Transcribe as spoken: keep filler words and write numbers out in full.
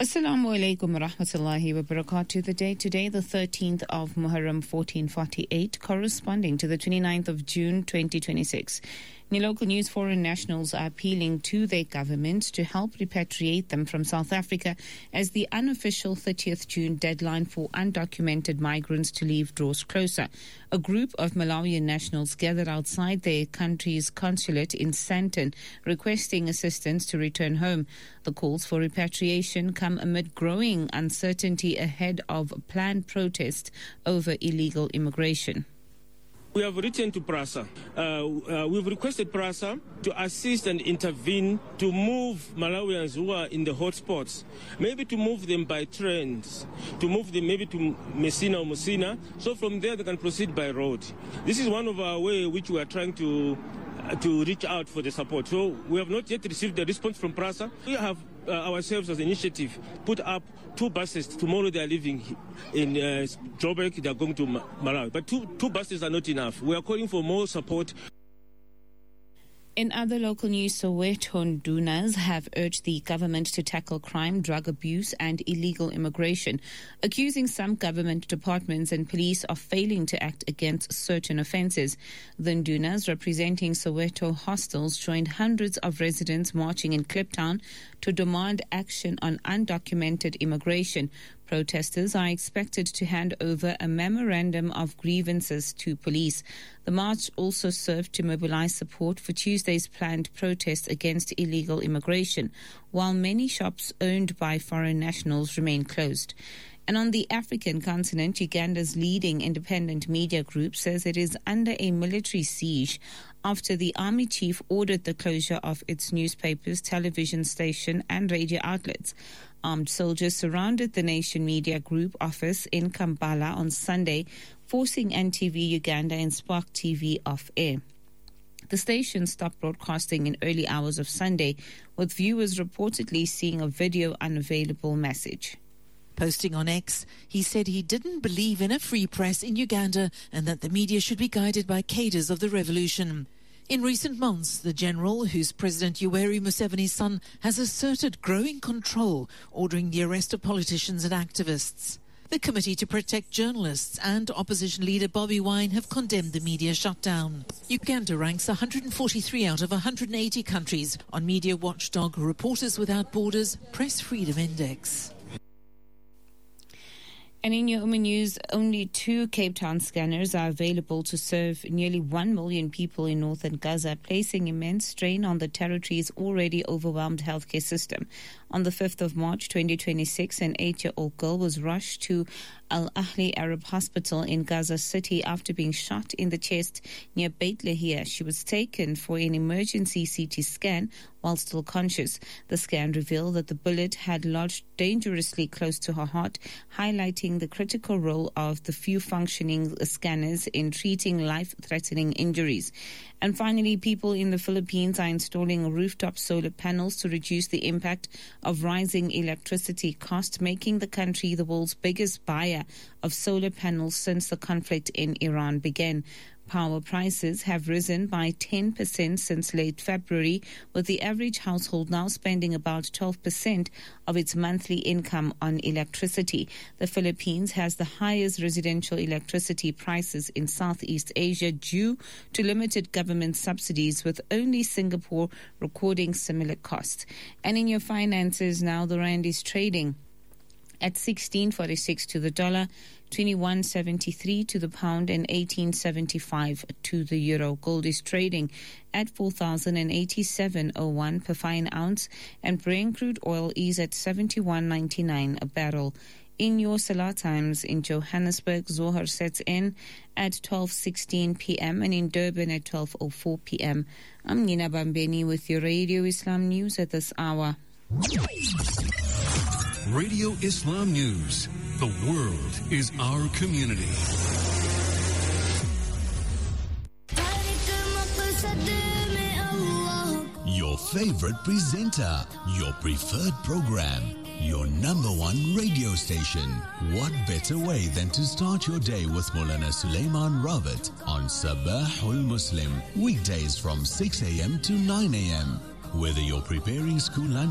Assalamu alaikum wa rahmatullahi wa barakatuh. The day today, the thirteenth of Muharram fourteen forty-eight, corresponding to the twenty-ninth of June twenty twenty-six. In local news, foreign nationals are appealing to their governments to help repatriate them from South Africa as the unofficial thirtieth of June deadline for undocumented migrants to leave draws closer. A group of Malawian nationals gathered outside their country's consulate in Sandton requesting assistance to return home. The calls for repatriation come amid growing uncertainty ahead of planned protests over illegal immigration. We have written to PRASA. Uh, uh, we've requested PRASA to assist and intervene to move Malawians who are in the hotspots, maybe to move them by trains, to move them maybe to Messina or Musina, so from there they can proceed by road. This is one of our ways which we are trying to uh, to reach out for the support. So we have not yet received the response from PRASA. We have uh, ourselves as an initiative put up two buses. Tomorrow they are leaving in uh, Joburg, they are going to Malawi. But two, two buses are not enough. We are calling for more support. In other local news, Soweto Ndunas have urged the government to tackle crime, drug abuse and illegal immigration, accusing some government departments and police of failing to act against certain offences. The Ndunas, representing Soweto hostels, joined hundreds of residents marching in Kliptown to demand action on undocumented immigration. Protesters are expected to hand over a memorandum of grievances to police. The march also served to mobilize support for Tuesday's planned protest against illegal immigration, while many shops owned by foreign nationals remain closed. And on the African continent, Uganda's leading independent media group says it is under a military siege after the army chief ordered the closure of its newspapers, television station and radio outlets. Armed soldiers surrounded the Nation Media Group office in Kampala on Sunday, forcing N T V Uganda and Spark T V off air. The station stopped broadcasting in early hours of Sunday, with viewers reportedly seeing a video unavailable message. Posting on X, he said he didn't believe in a free press in Uganda and that the media should be guided by cadres of the revolution. In recent months, the general, who's President Yoweri Museveni's son, has asserted growing control, ordering the arrest of politicians and activists. The Committee to Protect Journalists and opposition leader Bobi Wine have condemned the media shutdown. Uganda ranks one hundred forty-three out of one hundred eighty countries on media watchdog Reporters Without Borders Press Freedom Index. And in your news, only two Cape Town scanners are available to serve nearly one million people in northern Gaza, placing immense strain on the territory's already overwhelmed healthcare system. On the fifth of March twenty twenty-six, an eight-year-old girl was rushed to Al Ahli Arab Hospital in Gaza City after being shot in the chest near Beit Lahia. She was taken for an emergency C T scan while still conscious. The scan revealed that the bullet had lodged dangerously close to her heart, highlighting the critical role of the few functioning scanners in treating life-threatening injuries. And finally, people in the Philippines are installing rooftop solar panels to reduce the impact of rising electricity costs, making the country the world's biggest buyer of solar panels since the conflict in Iran began. Power prices have risen by ten percent since late February, with the average household now spending about twelve percent of its monthly income on electricity. The Philippines has the highest residential electricity prices in Southeast Asia due to limited government subsidies, with only Singapore recording similar costs. And in your finances now, the rand is trading at sixteen forty-six to the dollar, twenty-one seventy-three to the pound and eighteen seventy-five to the euro. Gold is trading at four thousand eighty-seven oh one per fine ounce, and Brent crude oil is at seventy-one ninety-nine a barrel. In your Salah times, in Johannesburg, Zohar sets in at twelve sixteen p.m. and in Durban at twelve oh four p.m. I'm Nina Bambeni with your Radio Islam News at this hour. Radio Islam News. The world is our community. Your favorite presenter, your preferred program, your number one radio station. What better way than to start your day with Maulana Sulaiman Rawat on Sabahul Muslim, weekdays from six a.m. to nine a.m. Whether you're preparing school lunch